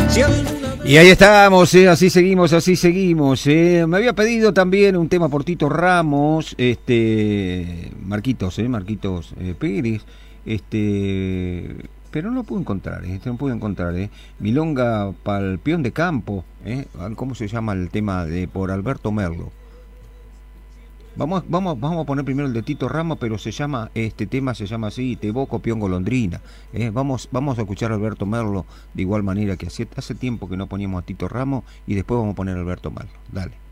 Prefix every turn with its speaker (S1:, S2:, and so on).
S1: Y ahí estamos, así seguimos, así seguimos. Me había pedido también un tema por Tito Ramos, Marquitos Pérez, pero no lo pude encontrar, no pude encontrar, Milonga pa'l peón de campo, ¿cómo se llama el tema de por Alberto Merlo? Vamos a poner primero el de Tito Ramos, pero este tema se llama así, Te evoco peón golondrina. Vamos a escuchar a Alberto Merlo de igual manera que hace tiempo que no poníamos a Tito Ramos, y después vamos a poner a Alberto Merlo. Dale.